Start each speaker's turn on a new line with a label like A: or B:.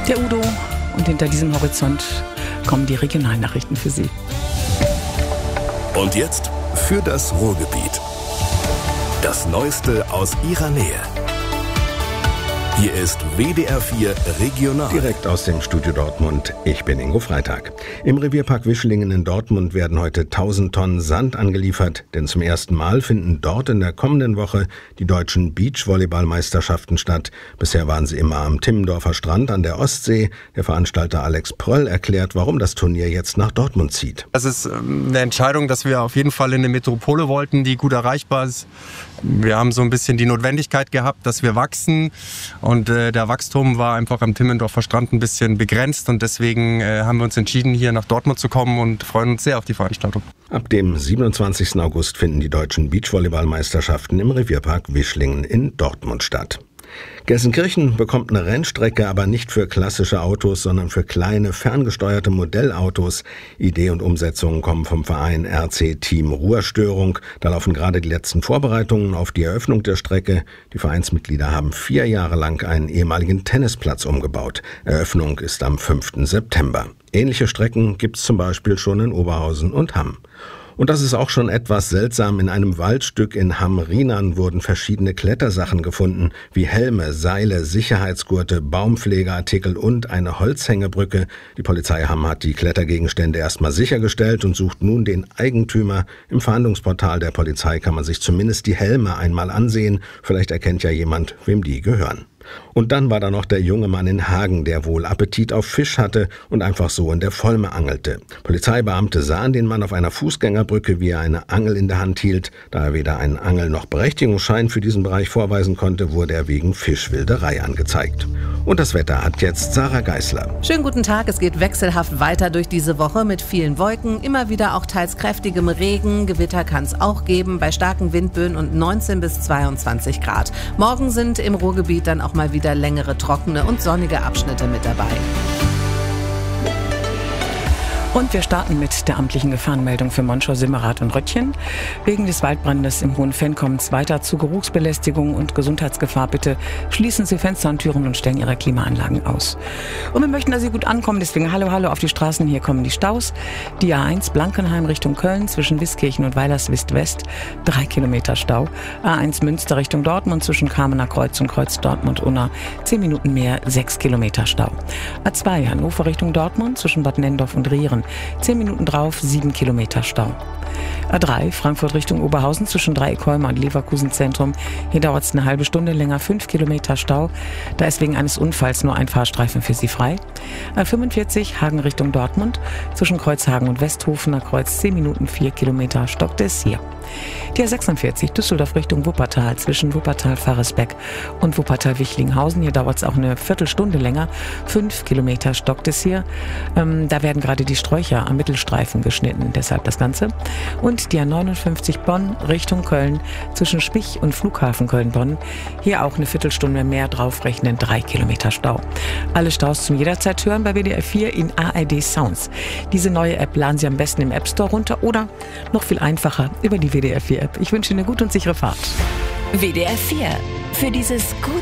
A: der Udo. Und hinter diesem Horizont kommen die Regionalnachrichten für Sie.
B: Und jetzt für das Ruhrgebiet. Das Neueste aus Ihrer Nähe. Hier ist WDR 4 Regional.
C: Direkt aus dem Studio Dortmund. Ich bin Ingo Freitag. Im Revierpark Wischlingen in Dortmund werden heute 1000 Tonnen Sand angeliefert, denn zum ersten Mal finden dort in der kommenden Woche die deutschen Beachvolleyballmeisterschaften statt. Bisher waren sie immer am Timmendorfer Strand an der Ostsee. Der Veranstalter Alex Pröll erklärt, warum das Turnier jetzt nach Dortmund zieht.
D: Das ist eine Entscheidung, dass wir auf jeden Fall in eine Metropole wollten, die gut erreichbar ist. Wir haben so ein bisschen die Notwendigkeit gehabt, dass wir wachsen. Und der Wachstum war einfach am Timmendorfer Strand ein bisschen begrenzt. Und deswegen haben wir uns entschieden, hier nach Dortmund zu kommen und freuen uns sehr auf die Veranstaltung.
C: Ab dem 27. August finden die deutschen Beachvolleyballmeisterschaften im Revierpark Wischlingen in Dortmund statt. Gelsenkirchen bekommt eine Rennstrecke, aber nicht für klassische Autos, sondern für kleine, ferngesteuerte Modellautos. Idee und Umsetzung kommen vom Verein RC Team Ruhrstörung. Da laufen gerade die letzten Vorbereitungen auf die Eröffnung der Strecke. Die Vereinsmitglieder haben 4 Jahre lang einen ehemaligen Tennisplatz umgebaut. Eröffnung ist am 5. September. Ähnliche Strecken gibt's zum Beispiel schon in Oberhausen und Hamm. Und das ist auch schon etwas seltsam. In einem Waldstück in Hamm-Rheinern wurden verschiedene Klettersachen gefunden, wie Helme, Seile, Sicherheitsgurte, Baumpflegeartikel und eine Holzhängebrücke. Die Polizei Hamm hat die Klettergegenstände erstmal sichergestellt und sucht nun den Eigentümer. Im Fahndungsportal der Polizei kann man sich zumindest die Helme einmal ansehen. Vielleicht erkennt ja jemand, wem die gehören. Und dann war da noch der junge Mann in Hagen, der wohl Appetit auf Fisch hatte und einfach so in der Volme angelte. Polizeibeamte sahen den Mann auf einer Fußgängerbrücke, wie er eine Angel in der Hand hielt. Da er weder einen Angel- noch Berechtigungsschein für diesen Bereich vorweisen konnte, wurde er wegen Fischwilderei angezeigt. Und das Wetter hat jetzt Sarah Geisler.
E: Schönen guten Tag, es geht wechselhaft weiter durch diese Woche mit vielen Wolken, immer wieder auch teils kräftigem Regen. Gewitter kann es auch geben bei starken Windböen und 19 bis 22 Grad. Morgen sind im Ruhrgebiet dann auch mal wieder längere, trockene und sonnige Abschnitte mit dabei.
A: Und wir starten mit der amtlichen Gefahrenmeldung für Monschau, Simmerath und Röttchen. Wegen des Waldbrandes im Hohenfenn kommt es weiter zu Geruchsbelästigung und Gesundheitsgefahr. Bitte schließen Sie Fenster und Türen und stellen Ihre Klimaanlagen aus. Und wir möchten, dass Sie gut ankommen, deswegen hallo auf die Straßen. Hier kommen die Staus. Die A1 Blankenheim Richtung Köln zwischen Wiskirchen und Weilerswist West 3 Kilometer Stau. A1 Münster Richtung Dortmund zwischen Kamener Kreuz und Kreuz Dortmund-Unna 10 Minuten mehr, 6 Kilometer Stau. A2 Hannover Richtung Dortmund zwischen Bad Nendorf und Rieren 10 Minuten drauf, 7 Kilometer Stau. A3 Frankfurt Richtung Oberhausen zwischen Dreieckholme und Leverkusen Zentrum. Hier dauert es eine halbe Stunde länger, 5 Kilometer Stau. Da ist wegen eines Unfalls nur ein Fahrstreifen für Sie frei. A45 Hagen Richtung Dortmund zwischen Kreuzhagen und Westhofener Kreuz 10 Minuten, 4 Kilometer, stockt es hier. Die A46 Düsseldorf Richtung Wuppertal zwischen Wuppertal-Faresbeck und Wuppertal-Wichlinghausen. Hier dauert es auch eine Viertelstunde länger. 5 Kilometer stockt es hier. Da werden gerade die Sträucher am Mittelstreifen geschnitten, deshalb das Ganze. Und die A59 Bonn Richtung Köln zwischen Spich und Flughafen Köln-Bonn. Hier auch eine Viertelstunde mehr draufrechnen, 3 Kilometer Stau. Alle Staus zum jederzeit hören bei WDR 4 in ARD Sounds. Diese neue App laden Sie am besten im App Store runter oder noch viel einfacher über die WDR 4 App. Ich wünsche Ihnen eine gute und sichere Fahrt.
F: WDR 4. Für dieses gute